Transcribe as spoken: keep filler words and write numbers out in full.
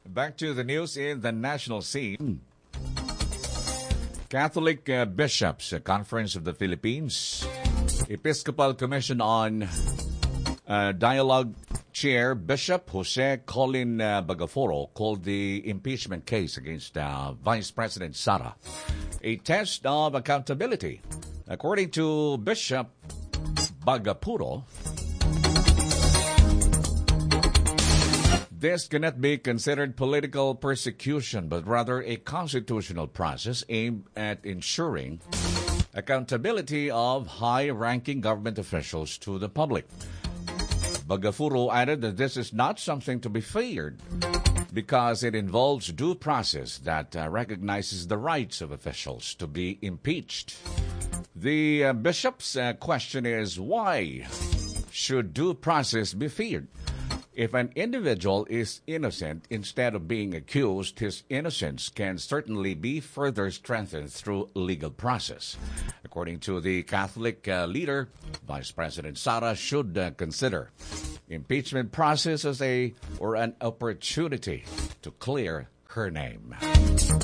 Back to the news in the national scene. Catholic uh, Bishops uh, Conference of the Philippines, Episcopal Commission on uh, Dialogue Chair Bishop Jose Colin uh, Bagaforo called the impeachment case against uh, Vice President Sara a test of accountability. According to Bishop Bagapuro, this cannot be considered political persecution, but rather a constitutional process aimed at ensuring accountability of high-ranking government officials to the public. Bagafuro added that this is not something to be feared because it involves due process that uh, recognizes the rights of officials to be impeached. The uh, bishop's uh, question is, why should due process be feared? If an individual is innocent, instead of being accused, his innocence can certainly be further strengthened through legal process. According to the Catholic uh, leader, Vice President Sara should uh, consider impeachment process as a or an opportunity to clear her name.